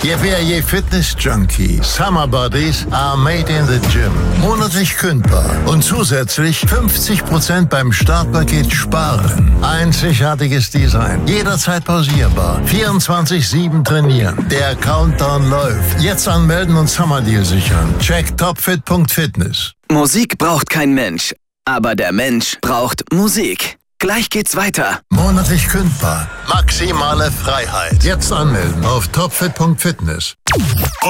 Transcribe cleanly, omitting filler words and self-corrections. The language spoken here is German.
Ihr BRJ Fitness Junkie. Summer Bodies are made in the gym. Monatlich kündbar. Und zusätzlich 50% beim Startpaket sparen. Einzigartiges Design. Jederzeit pausierbar. 24/7 trainieren. Der Countdown läuft. Jetzt anmelden und Summer Deal sichern. Check topfit.fitness. Musik braucht kein Mensch, aber der Mensch braucht Musik. Gleich geht's weiter. Monatlich kündbar. Maximale Freiheit. Jetzt anmelden auf topfit.fitness.